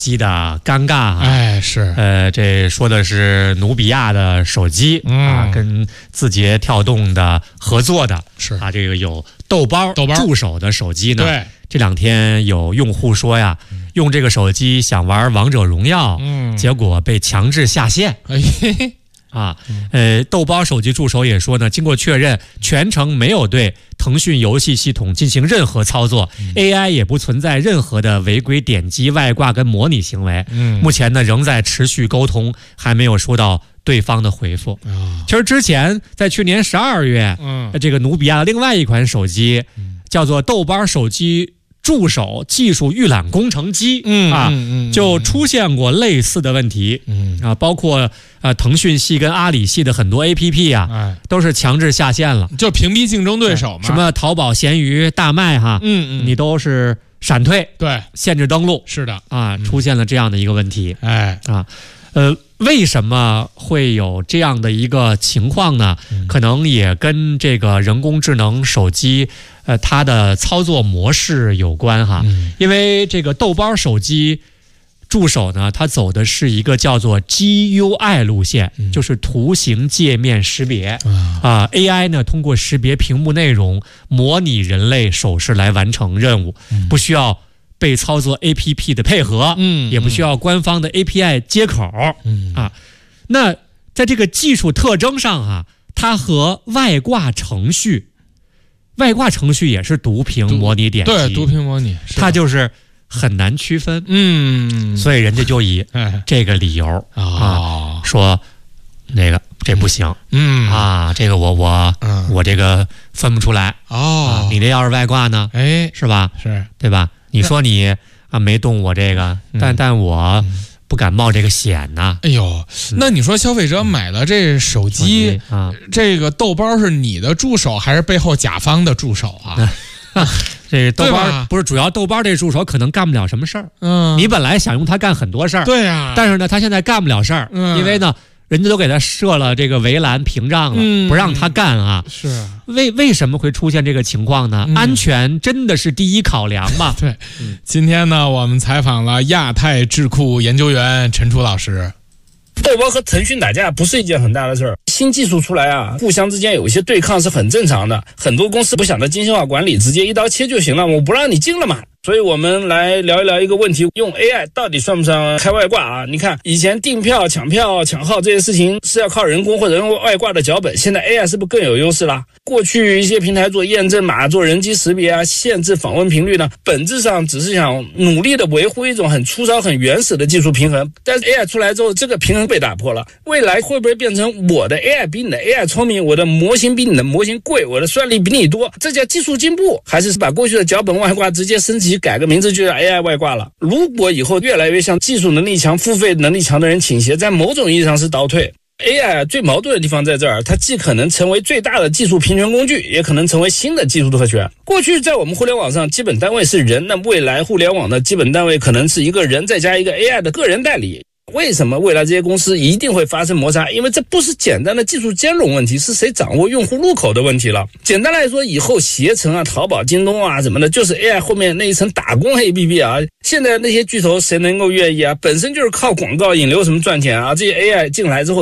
机的尴尬啊。 哎，是， 这说的是努比亚的手机跟字节跳动的合作的， 是啊，这个有豆包助手的手机呢。 对， 这2天有用户说呀，用这个手机想玩王者荣耀，结果被强制下线。豆包手机助手也说呢，经过确认，全程没有对腾讯游戏系统进行任何操作，AI 也不存在任何的违规点击、外挂跟模拟行为。目前呢仍在持续沟通，还没有收到对方的回复。其实之前在去年12月，这个努比亚的另外一款手机叫做豆包手机助手技术预览工程机就出现过类似的问题包括腾讯系跟阿里系的很多 APP 都是强制下线了， 就屏蔽竞争对手嘛， 什么淘宝、闲鱼、大麦你都是闪退， 对， 限制登录， 是的出现了这样的一个问题，为什么会有这样的一个情况呢？可能也跟这个人工智能手机它的操作模式有关哈。因为这个豆包手机助手呢，它走的是一个叫做 GUI 路线，就是图形界面识别AI 呢通过识别屏幕内容，模拟人类手势来完成任务，不需要被操作 APP 的配合，也不需要官方的 API 接口，那在这个技术特征上它和外挂程序也是读屏模拟点击， 对，读屏模拟， 它就是很难区分，所以人家就以这个理由说那个这不行，这个我这个分不出来你这要是外挂呢，是吧？ 是， 对吧？你说你没动我这个，但我不敢冒这个险呐。 哎呦，那你说消费者买了这手机这个豆包是你的助手还是背后甲方的助手这个豆包不是主要，豆包这助手可能干不了什么事儿。你本来想用它干很多事儿， 对呀， 但是呢，他现在干不了事儿，因为呢，人家都给他设了这个围栏屏障了，不让他干是为什么会出现这个情况呢？安全真的是第一考量嘛？ 对，今天呢，我们采访了亚太智库研究员陈楚老师。 豆包和腾讯打架不是一件很大的事儿，新技术出来互相之间有一些对抗是很正常的。很多公司不想着精细化管理，直接一刀切就行了，我不让你进了嘛。所以我们来聊一聊一个问题，用 AI 到底算不算开外挂你看以前订票、抢票、抢号这些事情是要靠人工或者用外挂的脚本，现在 AI 是不是更有优势啦？过去一些平台做验证码、做人机识别限制访问频率呢，本质上只是想努力的维护一种很粗糙、很原始的技术平衡。但是 AI 出来之后，这个平衡被打破了。未来会不会变成我的 AI 比你的 AI 聪明，我的模型比你的模型贵，我的算力比你多？这叫技术进步，还是把过去的脚本外挂直接升级，改个名字就叫 AI 外挂了？如果以后越来越向技术能力强、付费能力强的人倾斜，在某种意义上是倒退。AI 最矛盾的地方在这儿，它既可能成为最大的技术平权工具，也可能成为新的技术特权。过去在我们互联网上基本单位是人，那未来互联网的基本单位可能是一个人再加一个 AI 的个人代理。为什么未来这些公司一定会发生摩擦？因为这不是简单的技术兼容问题，是谁掌握用户入口的问题了。简单来说，以后携程淘宝、京东什么的，就是 AI 后面那一层打工 APP 现在那些巨头谁能够愿意本身就是靠广告引流什么赚钱这些 AI 进来之后